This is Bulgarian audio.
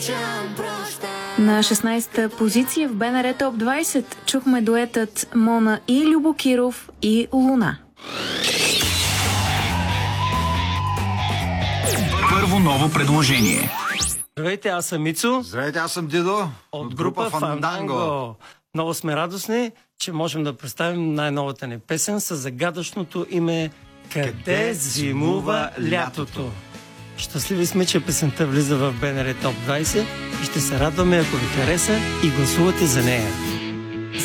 На 16-та позиция в БНР Топ 20 чухме дуетът Мона и Любо Киров и Луна. Първо ново предложение. Здравейте, аз съм Мицо. Здравейте, аз съм Дидо. От група Фанданго. Много сме радостни, че можем да представим най-новата ни песен с загадъчното име Къде зимува лятото. Щастливи сме, че песента влиза в БНР Топ 20 и ще се радваме, ако ви хареса и гласувате за нея.